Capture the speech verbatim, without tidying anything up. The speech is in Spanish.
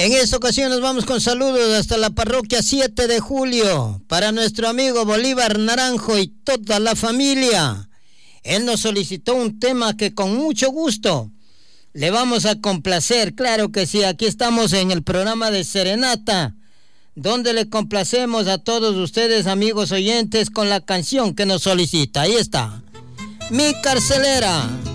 En esta ocasión nos vamos con saludos hasta la parroquia siete de julio para nuestro amigo Bolívar Naranjo y toda la familia. Él nos solicitó un tema que con mucho gusto le vamos a complacer. Claro que sí, aquí estamos en el programa de Serenata, donde le complacemos a todos ustedes, amigos oyentes, con la canción que nos solicita. Ahí está, Mi Carcelera.